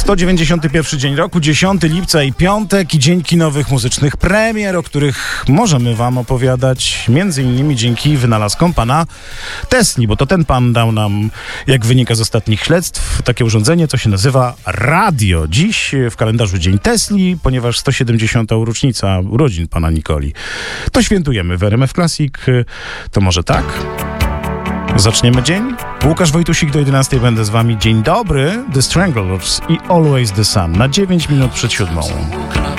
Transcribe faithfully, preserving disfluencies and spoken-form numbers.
sto dziewięćdziesiąty pierwszy dzień roku, dziesiątego lipca i piątek i dzień kinowych muzycznych premier, o których możemy wam opowiadać między innymi dzięki wynalazkom pana Tesli, bo to ten pan dał nam, jak wynika z ostatnich śledztw, takie urządzenie, co się nazywa radio. Dziś w kalendarzu dzień Tesli, ponieważ sto siedemdziesiąta rocznica urodzin pana Nikoli. To świętujemy w R M F Classic. To może tak? Zaczniemy dzień? Łukasz Wojtusik, do jedenastej będę z wami. Dzień dobry, The Stranglers i Always the Sun na dziewięć minut przed siódmą.